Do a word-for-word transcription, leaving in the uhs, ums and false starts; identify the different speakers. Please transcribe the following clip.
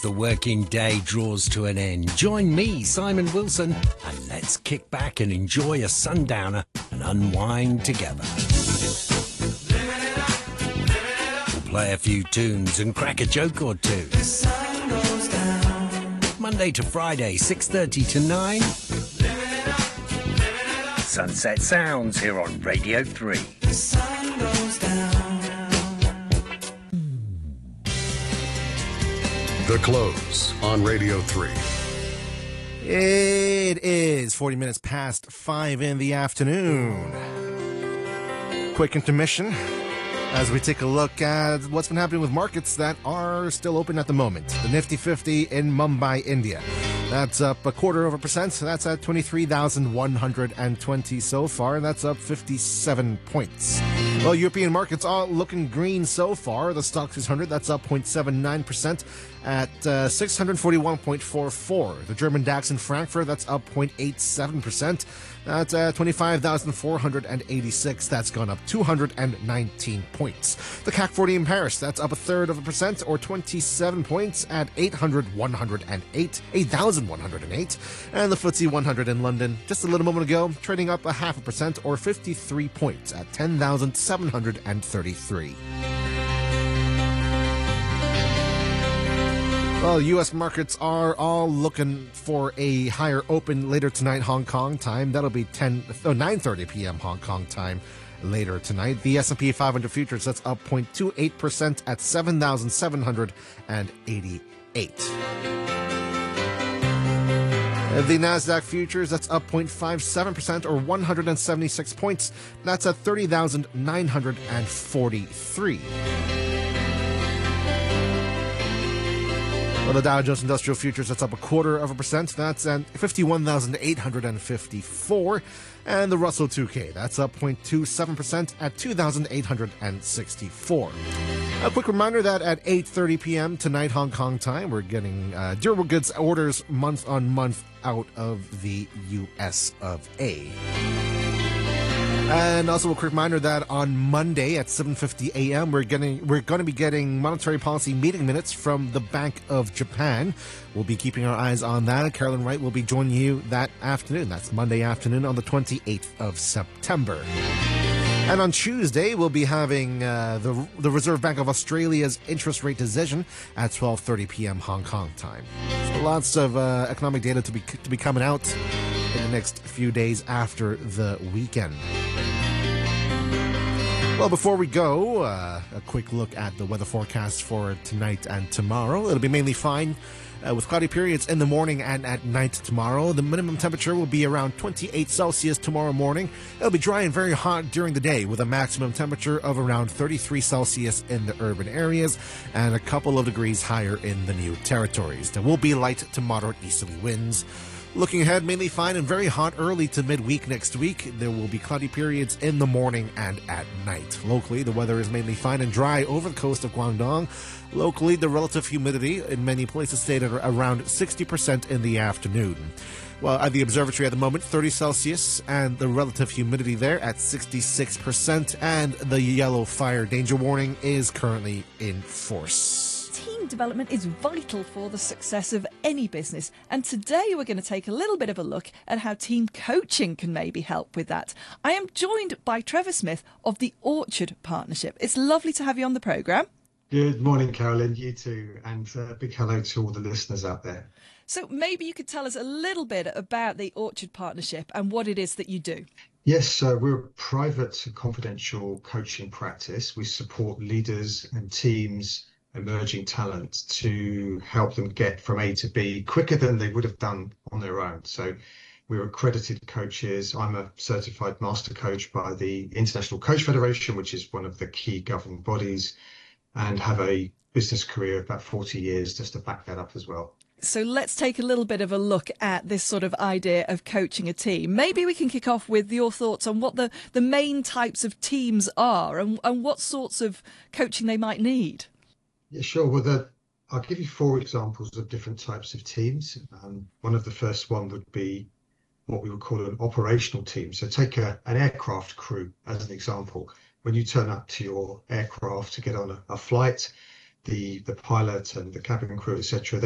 Speaker 1: the working day draws to an end. Join me, Simon Wilson, and let's kick back and enjoy a sundowner and unwind together. We'll play a few tunes and crack a joke or two.
Speaker 2: The sun goes down.
Speaker 1: Monday to Friday, six thirty to nine. Sunset Sounds here on Radio three.
Speaker 2: The sun goes down.
Speaker 3: The Close on Radio three.
Speaker 4: It is forty minutes past five in the afternoon. Quick intermission as we take a look at what's been happening with markets that are still open at the moment. The Nifty fifty in Mumbai, India. That's up a quarter of a percent. That's at twenty-three thousand one hundred twenty so far. That's up fifty-seven points. Well, European markets are looking green so far. The Stoxx six hundred, that's up zero point seven nine percent at uh, six hundred forty-one point four four. The German DAX in Frankfurt, that's up zero point eight seven percent. That's uh, twenty-five thousand four hundred eighty-six. That's gone up two hundred nineteen points. The C A C forty in Paris, that's up a third of a percent or twenty-seven points at eight hundred, one hundred eight, eight thousand one hundred eight. And the F T S E one hundred in London, just a little moment ago, trading up a half a percent or fifty-three points at ten thousand seven hundred thirty-three. Well, U S markets are all looking for a higher open later tonight, Hong Kong time. That'll be ten, oh, nine thirty p.m. Hong Kong time later tonight. The S and P five hundred futures, that's up zero point two eight percent at seven thousand seven hundred eighty-eight. The NASDAQ futures, that's up zero point five seven percent or one hundred seventy-six points. That's at thirty thousand nine hundred forty-three. Well, the Dow Jones Industrial Futures, that's up a quarter of a percent. That's at fifty-one thousand eight hundred fifty-four. And the Russell two K, that's up zero point two seven percent at two thousand eight hundred sixty-four. A quick reminder that at eight thirty p.m. tonight, Hong Kong time, we're getting uh, durable goods orders month on month out of the U S of A. And also a quick reminder that on Monday at seven fifty a.m. we're getting we're going to be getting monetary policy meeting minutes from the Bank of Japan. We'll be keeping our eyes on that. Carolyn Wright will be joining you that afternoon. That's Monday afternoon on the twenty-eighth of September. And on Tuesday, we'll be having uh, the the Reserve Bank of Australia's interest rate decision at twelve thirty p.m. Hong Kong time. So lots of uh, economic data to be to be coming out in the next few days after the weekend. Well, before we go, uh, a quick look at the weather forecast for tonight and tomorrow. It'll be mainly fine uh, with cloudy periods in the morning and at night tomorrow. The minimum temperature will be around twenty-eight Celsius tomorrow morning. It'll be dry and very hot during the day with a maximum temperature of around thirty-three Celsius in the urban areas and a couple of degrees higher in the new territories. There will be light to moderate easterly winds. Looking ahead, mainly fine and very hot early to midweek next week. There will be cloudy periods in the morning and at night. Locally, the weather is mainly fine and dry over the coast of Guangdong. Locally, the relative humidity in many places stayed at around sixty percent in the afternoon. Well, at the observatory at the moment, thirty Celsius, and the relative humidity there at sixty-six percent, and the yellow fire danger warning is currently in force.
Speaker 5: Team development is vital for the success of any business, and today we're going to take a little bit of a look at how team coaching can maybe help with that. I am joined by Trevor Smith of the Orchard Partnership. It's lovely to have you on the programme.
Speaker 6: Good morning, Carolyn. You too, and a big hello to all the listeners out there.
Speaker 5: So maybe you could tell us a little bit about the Orchard Partnership and what it is that you do.
Speaker 6: Yes, uh, we're a private confidential coaching practice. We support leaders and teams, emerging talent, to help them get from A to B quicker than they would have done on their own. So we're accredited coaches. I'm a certified master coach by the International Coach Federation, which is one of the key governing bodies, and have a business career of about forty years just to back that up as well.
Speaker 5: So let's take a little bit of a look at this sort of idea of coaching a team. Maybe we can kick off with your thoughts on what the, the main types of teams are and, and what sorts of coaching they might need.
Speaker 6: Yeah, sure. Well, the, I'll give you four examples of different types of teams. Um, one of the first one would be what we would call an operational team. So take a, an aircraft crew as an example. When you turn up to your aircraft to get on a, a flight, the, the pilot and the cabin crew, et cetera,